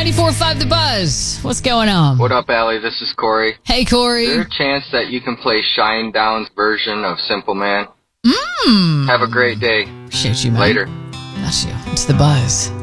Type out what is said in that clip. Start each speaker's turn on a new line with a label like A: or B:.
A: 94.5 The Buzz. What's going on?
B: What up, Allie? This is Corey.
A: Hey, Corey.
B: Is there a chance that you can play Shinedown's version of Simple Man? Have a great day.
A: Appreciate you, man.
B: Later.
A: Bless you. It's The Buzz.